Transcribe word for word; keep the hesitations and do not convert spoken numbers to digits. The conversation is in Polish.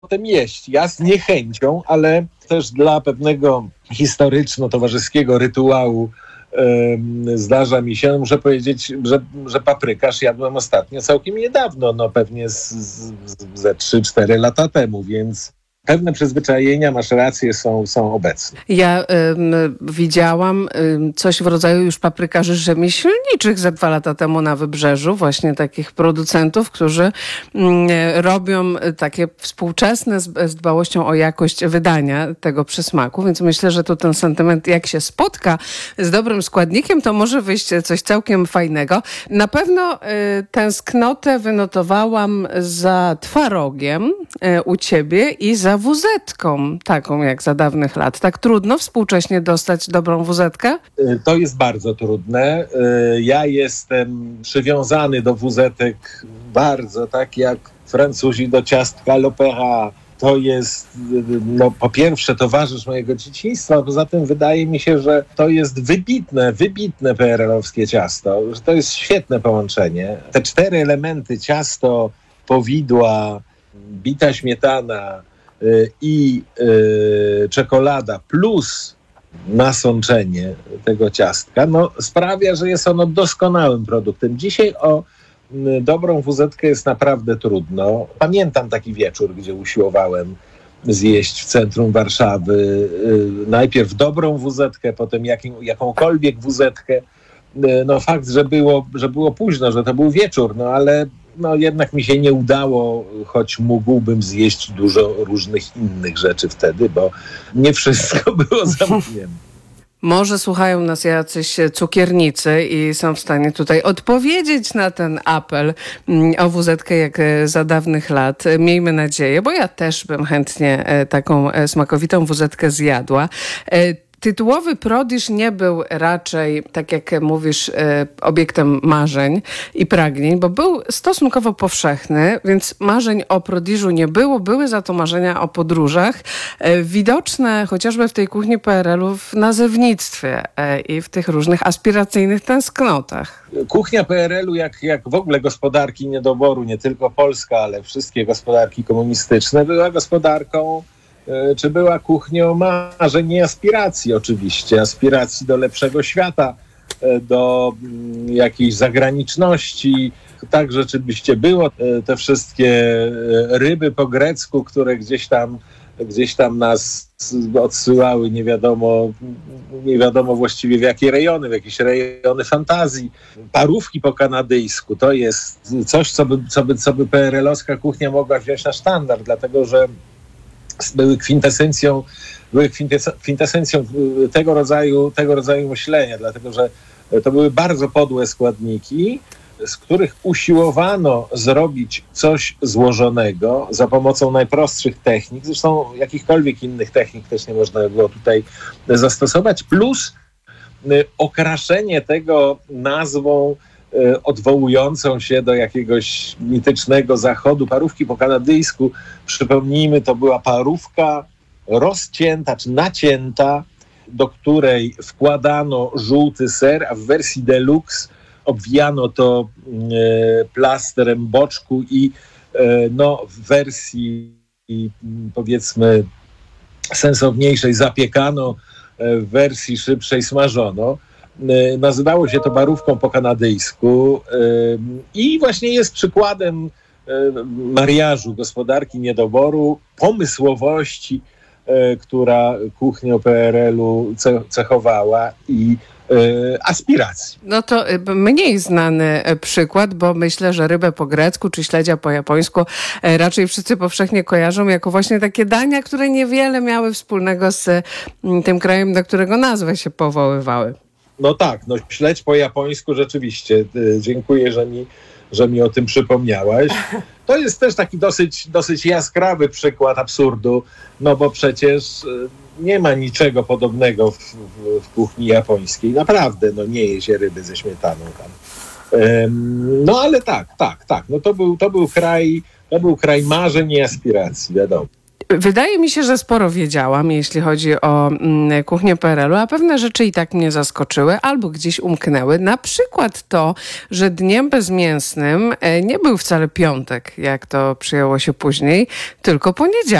potem jeść. Ja z niechęcią, ale też dla pewnego historyczno-towarzyskiego rytuału um, zdarza mi się, muszę powiedzieć, że, że paprykarz jadłem ostatnio całkiem niedawno, no pewnie z, z, ze trzy cztery lata temu, więc pewne przyzwyczajenia, masz rację, są, są obecne. Ja ym, widziałam ym, coś w rodzaju już paprykarzy rzemieślniczych ze dwa lata temu na Wybrzeżu, właśnie takich producentów, którzy ym, robią takie współczesne z, z dbałością o jakość wydania tego przysmaku, więc myślę, że tu ten sentyment, jak się spotka z dobrym składnikiem, to może wyjść coś całkiem fajnego. Na pewno y, tęsknotę wynotowałam za twarogiem y, u ciebie i za wuzetką, taką jak za dawnych lat. Tak trudno współcześnie dostać dobrą wuzetkę? To jest bardzo trudne. Ja jestem przywiązany do wuzetek bardzo, tak jak Francuzi do ciastka l'Opéra. To jest, no, po pierwsze, towarzysz mojego dzieciństwa, a poza tym wydaje mi się, że to jest wybitne, wybitne pe er el-owskie ciasto, że to jest świetne połączenie. Te cztery elementy, ciasto, powidła, bita śmietana i y, czekolada plus nasączenie tego ciastka, no, sprawia, że jest ono doskonałym produktem. Dzisiaj o y, dobrą wuzetkę jest naprawdę trudno. Pamiętam taki wieczór, gdzie usiłowałem zjeść w centrum Warszawy y, najpierw dobrą wuzetkę, potem jakim, jakąkolwiek wuzetkę. Y, no fakt, że było, że było późno, że to był wieczór, no ale no jednak mi się nie udało, choć mógłbym zjeść dużo różnych innych rzeczy wtedy, bo nie wszystko było zamknięte. Może słuchają nas jacyś cukiernicy i są w stanie tutaj odpowiedzieć na ten apel o wuzetkę jak za dawnych lat. Miejmy nadzieję, bo ja też bym chętnie taką smakowitą wuzetkę zjadła. Tytułowy Prodiż nie był raczej, tak jak mówisz, obiektem marzeń i pragnień, bo był stosunkowo powszechny, więc marzeń o Prodiżu nie było. Były za to marzenia o podróżach, widoczne chociażby w tej kuchni pe er el u w nazewnictwie i w tych różnych aspiracyjnych tęsknotach. Kuchnia pe er el u, jak, jak w ogóle gospodarki niedoboru, nie tylko Polska, ale wszystkie gospodarki komunistyczne, była gospodarką, czy była kuchnią marzeń i aspiracji oczywiście, aspiracji do lepszego świata, do jakiejś zagraniczności. Tak rzeczywiście było. Te wszystkie ryby po grecku, które gdzieś tam, gdzieś tam nas odsyłały, nie wiadomo, nie wiadomo właściwie w jakie rejony, w jakieś rejony fantazji. Parówki po kanadyjsku to jest coś, co by, co by, co by pe er el-owska kuchnia mogła wziąć na sztandar, dlatego że były kwintesencją, były kwintesencją tego rodzaju, tego rodzaju myślenia, dlatego że to były bardzo podłe składniki, z których usiłowano zrobić coś złożonego za pomocą najprostszych technik, zresztą jakichkolwiek innych technik też nie można było tutaj zastosować, plus okraszenie tego nazwą odwołującą się do jakiegoś mitycznego zachodu. Parówki po kanadyjsku, przypomnijmy, to była parówka rozcięta czy nacięta, do której wkładano żółty ser, a w wersji deluxe obwijano to e, plasterem boczku i e, no, w wersji powiedzmy sensowniejszej zapiekano, e, w wersji szybszej smażono. Nazywało się to parówką po kanadyjsku i właśnie jest przykładem mariażu gospodarki niedoboru, pomysłowości, która kuchnię pe er el u cechowała i aspiracji. No to mniej znany przykład, bo myślę, że rybę po grecku czy śledzia po japońsku raczej wszyscy powszechnie kojarzą jako właśnie takie dania, które niewiele miały wspólnego z tym krajem, do którego nazwy się powoływały. No tak, no śledź po japońsku rzeczywiście. Dziękuję, że mi, że mi o tym przypomniałaś. To jest też taki dosyć, dosyć jaskrawy przykład absurdu, no bo przecież nie ma niczego podobnego w, w, w kuchni japońskiej. Naprawdę, no nie je się ryby ze śmietaną tam. Um, no ale tak, tak, tak. No to był, to był kraj, to był kraj marzeń i aspiracji, wiadomo. Wydaje mi się, że sporo wiedziałam, jeśli chodzi o mm, kuchnię P R L u, a pewne rzeczy i tak mnie zaskoczyły albo gdzieś umknęły. Na przykład to, że dniem bezmięsnym e, nie był wcale piątek, jak to przyjęło się później, tylko poniedziałek.